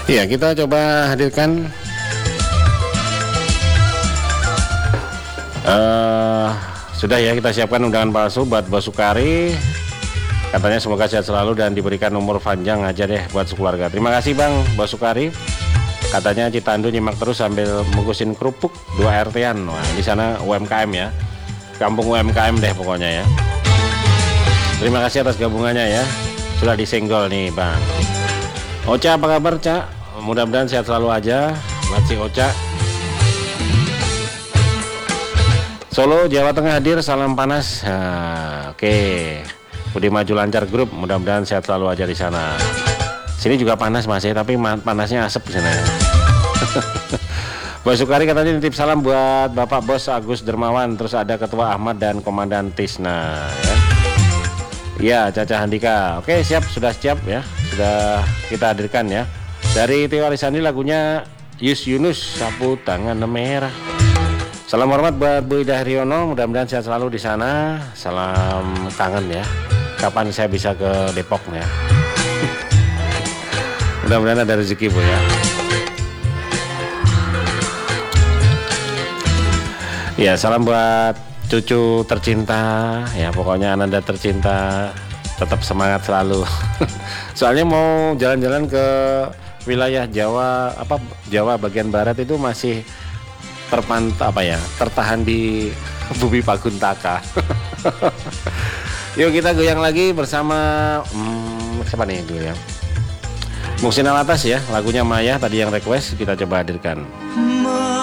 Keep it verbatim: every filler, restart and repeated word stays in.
Ya, kita coba hadirkan uh, sudah ya, kita siapkan undangan palsu buat Bos Sukari. Katanya semoga sehat selalu dan diberikan umur panjang aja deh buat sekeluarga. Terima kasih Bang Bos Sukari. Katanya Citandu nyimak terus sambil mengusin kerupuk dua R T-an. Wah, di sana U M K M ya. Kampung U M K M deh pokoknya ya. Terima kasih atas gabungannya ya. Sudah disenggol nih Bang. Ocha, apa kabar Cak? Mudah-mudahan sehat selalu aja buat si Ocha. Solo Jawa Tengah hadir, salam panas. Nah, oke. Budi Maju Lancar Grup, mudah-mudahan sehat selalu aja di sana. Sini juga panas masih, tapi panasnya asap di sana ya. Bos Sukari katanya nitip salam buat Bapak Bos Agus Dermawan, terus ada Ketua Ahmad dan Komandan Tisna ya. Iya, Caca Handika. Oke, siap, sudah siap ya. Sudah kita hadirkan ya. Dari Tio Arisandi lagunya Yus Yunus, Sapu Tangan Merah. Salam hormat buat Bu Ida Haryono, mudah-mudahan sehat selalu di sana. Salam kangen ya. Kapan saya bisa ke Depok ya? Mudah-mudahan ada rezeki Bu ya. Ya, salam buat cucu tercinta ya, pokoknya Ananda tercinta, tetap semangat selalu. Soalnya mau jalan-jalan ke wilayah Jawa, apa Jawa bagian barat itu masih terpantau apa ya, tertahan di Bumi Paguntaka. Yuk kita goyang lagi bersama hmm, siapa nih dulu ya? Muhsin Alatas ya, lagunya Maya tadi yang request, kita coba hadirkan.